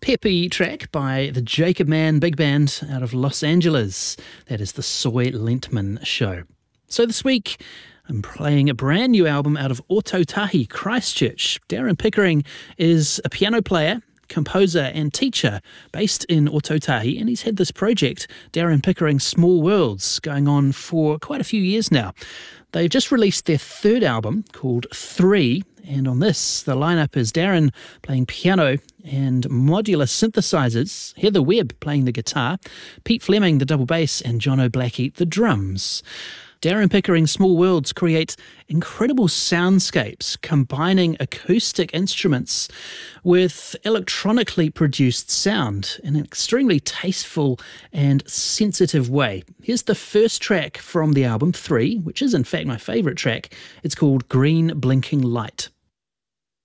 peppy track by the Jacob Mann Big Band out of Los Angeles. That is the Soy Lentman Show. So this week, I'm playing a brand new album out of Ōtautahi, Christchurch. Darren Pickering is a piano player, composer and teacher based in Ōtautahi, and he's had this project, Darren Pickering Small Worlds, going on for quite a few years now. They've just released their third album called 3, and on this, the lineup is Darren playing piano and modular synthesizers, Heather Webb playing the guitar, Pete Fleming the double bass, and Jono Blackie the drums. Darren Pickering's Small Worlds create incredible soundscapes, combining acoustic instruments with electronically produced sound in an extremely tasteful and sensitive way. Here's the first track from the album, 3, which is in fact my favourite track. It's called Green Blinking Light.